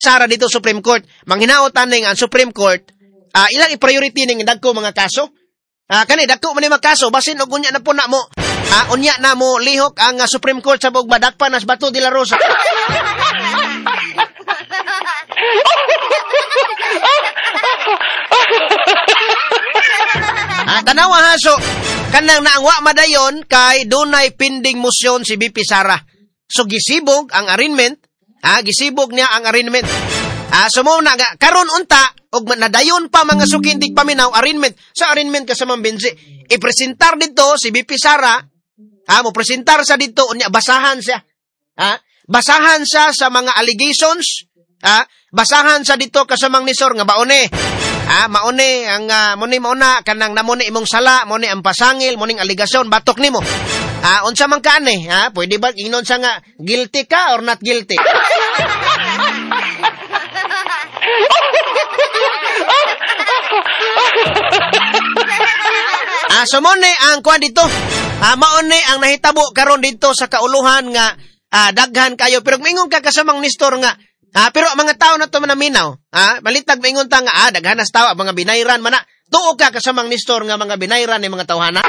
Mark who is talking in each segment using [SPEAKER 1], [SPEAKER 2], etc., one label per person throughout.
[SPEAKER 1] Sara dito Supreme Court. Manghinaotan ning ang Supreme Court, ilang i-priority ning dagko mga kaso. Kani dagko man mga kaso basin og unya na po na mo. Unya na mo lihok ang Supreme Court sa buong Badakpan as Bato de la Rosa. Tanawa ha, so kanang naangwa madayon kay dunay pending motion si BP Sara. So gisibog ang arraignment, gisibog niya ang arraignment. So mo na karon unta og nadayon pa mga sukindig paminaw arraignment. Sa arraignment kasamang Benji, ipresentar dito si BP Sara, mo presentar sa dito unya basahan siya. Basahan siya sa mga allegations, basahan sa dito kasamang nisor nga baone. Maone ang mauna kanang namone imong sala, mone ang pasangil, moning aligasyon batok nimo. Unsa man kaani, pwede ba ingnon sa nga guilty ka or not guilty? So mone ang kuan dito. Maone ang nahitabo karon dito sa kauluhan nga daghan kayo pero mingon ka kasamang nistor nga pero mga tao na to manaminaw, balitag maingon ta nga daghanas tao mga binayran man na. Tuo ka kasamang nistor nga mga binayran ni mga tawhana.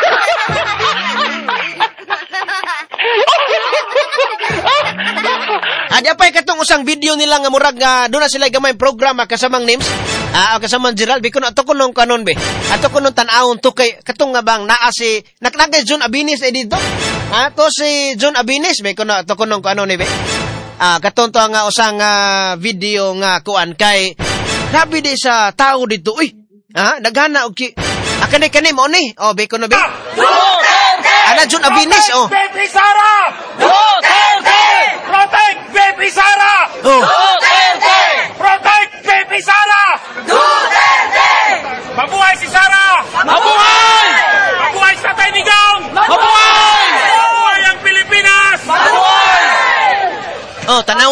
[SPEAKER 1] Apay katong usang video nila nga murag nga doon na sila gamay programa kasamang names. Kasamang Gerald biko na to kunong kanon be. Ato kunong tan-awon to kay katong nga bang naa si naklagay John Abinis dito. To si John Abinis be kuno to kunong kanon ni be. Katon to nga usang video nga kuan kay grabe di sa tao dito. Uy, daghana og kani mo ni. Be kuno be. Ana John Abinis
[SPEAKER 2] Baby Sara! Duterte! Protect Baby Sara! Duterte! Protect Baby Sara! Duterte! Mabuhay si Sara! Mabuhay! Mabuhay sa Taynigang! Mabuhay! Mabuhay ang Pilipinas! Mabuhay!
[SPEAKER 1] Tanawa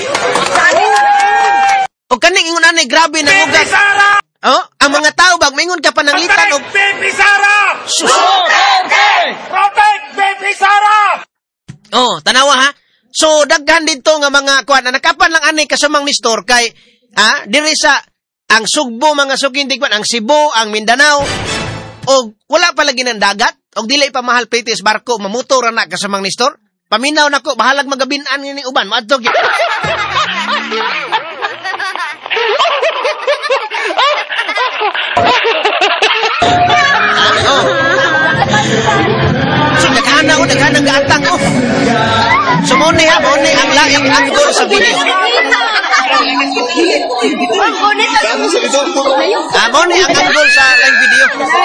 [SPEAKER 1] o kaning ingon ani grabe na ugat.
[SPEAKER 2] Baby Sara!
[SPEAKER 1] Ang mga tao bag maingon ka pananglitan og
[SPEAKER 2] Baby Sara! Duterte! Protect Baby Sara!
[SPEAKER 1] Tanawa ha. So daghan dito nga mga kuan nakapan lang ani kasamang nistor kay diri sa ang Sugbo mga sukindig ang Cebu, ang Mindanao og wala pa lagi ng dagat og dili pa mahal petis barko mamotor na kasamang nistor. Paminaw nako bahalag magabinan ni uban maadto gyud. So daghana gaatang So mo ni ang laing angle sa video. Mo ni ang angle sa live video.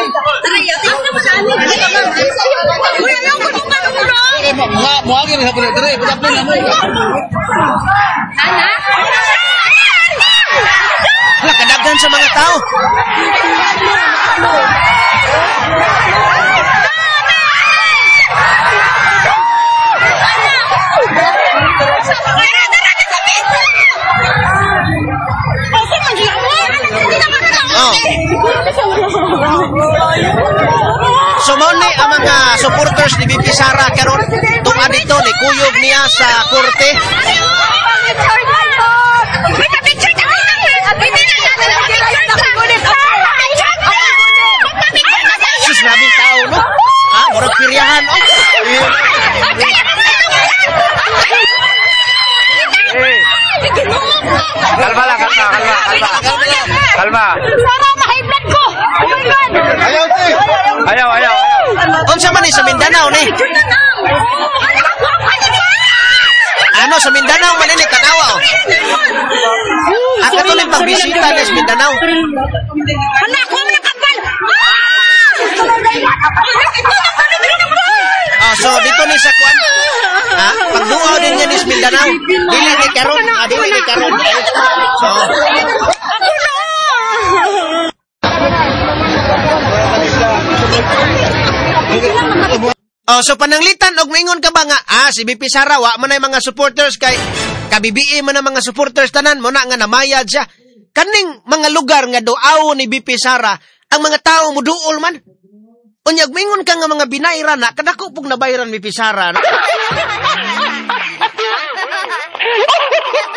[SPEAKER 3] Muagin sa dire, padapon na mo.
[SPEAKER 1] Kadaghan sa mga tao. So mo ni ang mga supporters ni BP Sara karon tunga dito ni kuyog niya sa korte. Sus nabi tao no? Murag piryahan
[SPEAKER 3] Kalma.
[SPEAKER 4] Sara, ma-high blood ko. Oh my God.
[SPEAKER 3] Ayaw.
[SPEAKER 1] Unsa man ni sa Mindanao ni? Sa Mindanao man ni tanawa. Ako to pagbisita sa Mindanao.
[SPEAKER 4] Anak ko na kapal.
[SPEAKER 1] So dito ni sa kuan. Pagduaw din niya ni sa Mindanao. Dili ni karon. So pananglitan og moingon ka ba nga si BP Sara wa man ay mga supporters kay kabibii man ang mga supporters tanan mo na nga namayad siya kaning mga lugar nga doaw ni BP Sara ang mga tao mo duol man unyag moingon ka nga mga binayran na kadako pug nabayran BP Sara